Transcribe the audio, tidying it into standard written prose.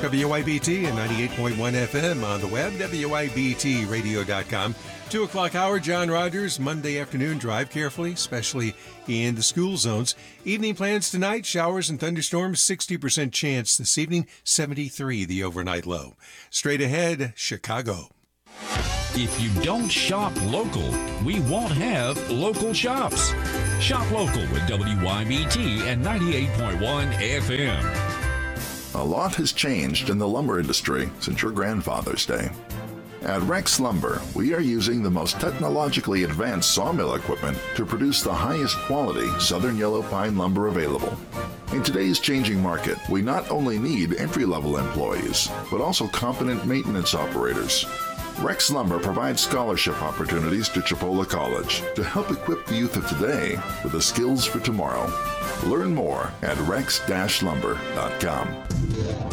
WYBT and 98.1 FM on the web, WYBTradio.com. 2 o'clock hour, John Rogers, Monday afternoon. Drive carefully, especially in the school zones. Evening plans tonight, showers and thunderstorms, 60% chance this evening, 73 the overnight low. Straight ahead, Chicago. If you don't shop local, we won't have local shops. Shop local with WYBT and 98.1 FM. A lot has changed in the lumber industry since your grandfather's day. At Rex Lumber, we are using the most technologically advanced sawmill equipment to produce the highest quality southern yellow pine lumber available. In today's changing market, we not only need entry-level employees, but also competent maintenance operators. Rex Lumber provides scholarship opportunities to Chipola College to help equip the youth of today with the skills for tomorrow. Learn more at rex-lumber.com.